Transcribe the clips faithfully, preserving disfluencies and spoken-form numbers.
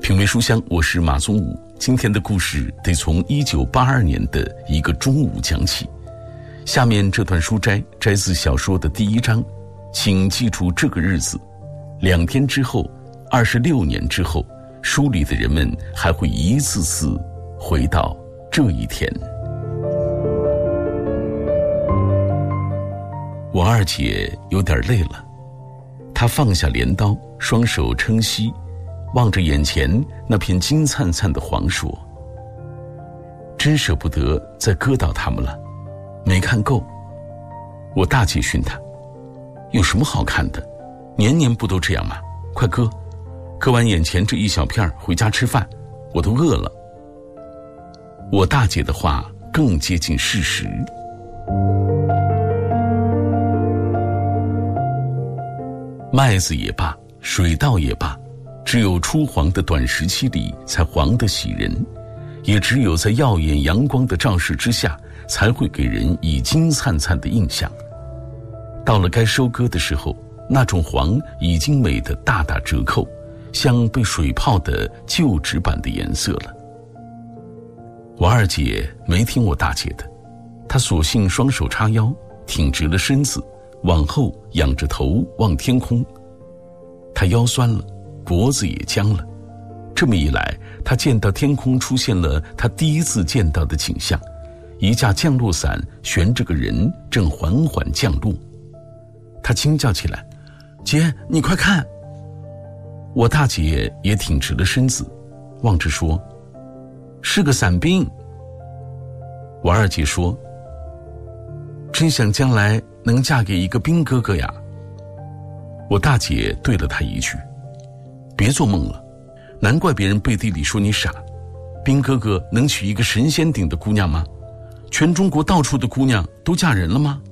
品味书香，我是马宗武。今天的故事得从一九八二年的一个中午讲起。下面这段书摘摘自小说的第一章，请记住这个日子。两天之后，二十六年之后，书里的人们还会一次次回到这一天。我二姐有点累了，她放下镰刀，双手撑膝，望着眼前那片金灿灿的黄说：真舍不得再割到它们了，没看够。我大姐训她：有什么好看的，年年不都这样吗？快割，割完眼前这一小片回家吃饭，我都饿了。我大姐的话更接近事实。麦子也罢，水稻也罢，只有初黄的短时期里才黄得喜人，也只有在耀眼阳光的照射之下，才会给人以金灿灿的印象。到了该收割的时候，那种黄已经美得大打折扣，像被水泡的旧纸板的颜色了。我二姐没听我大姐的，她索性双手叉腰，挺直了身子，往后仰着头望天空。她腰酸了，脖子也僵了。这么一来，她见到天空出现了她第一次见到的景象，一架降落伞悬着个人正缓缓降落。她惊叫起来：姐，你快看！我大姐也挺直了身子，望着说：是个伞兵。我二姐说：真想将来能嫁给一个兵哥哥呀。我大姐对了她一句：别做梦了，难怪别人背地里说你傻，兵哥哥能娶一个神仙顶的姑娘吗？全中国到处的姑娘都嫁人了吗？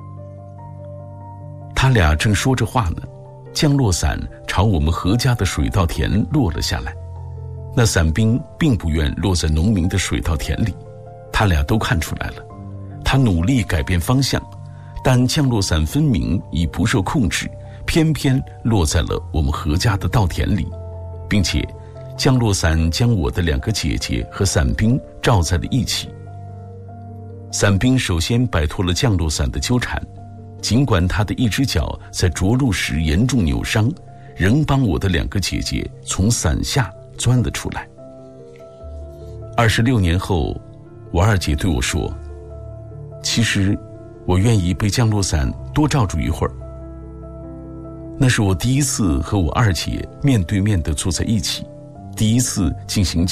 他俩正说着话呢，降落伞朝我们何家的水稻田落了下来。那伞兵并不愿落在农民的水稻田里，他俩都看出来了。他努力改变方向，但降落伞分明已不受控制，偏偏落在了我们何家的稻田里，并且降落伞将我的两个姐姐和伞兵罩在了一起。伞兵首先摆脱了降落伞的纠缠，尽管他的一只脚在着陆时严重扭伤，仍帮我的两个姐姐从伞下钻了出来。二十六年后，我二姐对我说：其实我愿意被降落伞多罩住一会儿。那是我第一次和我二姐面对面地坐在一起，第一次进行